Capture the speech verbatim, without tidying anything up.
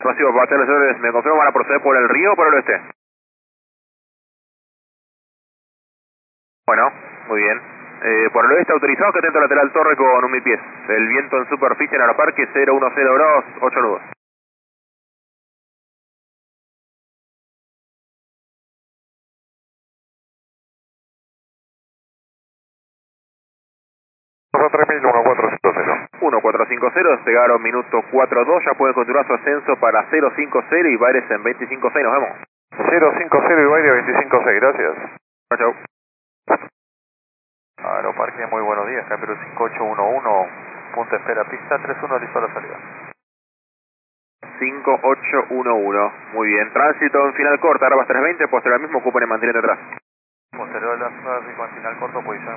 Pasivo, para señores, ¿me confirman van a proceder por el río o por el oeste? Bueno, muy bien. Eh, por el oeste autorizado que atento lateral torre con un mil pies. El viento en superficie en aeroparque cero uno cero grados, ocho nudos. tres mil, uno cuatro cinco cero. uno cuatro cinco cero, despegaron minuto cuatro dos, ya pueden continuar su ascenso para cero cinco cero y Baires en veinticinco seis, nos vemos. cero cinco cero y Baile veinticinco seis, gracias. Chau, chau. Aeroparque, muy buenos días, Capiro cinco ocho uno uno, punta espera pista tres uno, listo a la salida. cinco ocho uno uno, muy bien. Tránsito en final corta, ahora va a tres veinte, posterior al mismo, ocupen en mantenerte atrás. Posterior a la zona de final corto, posición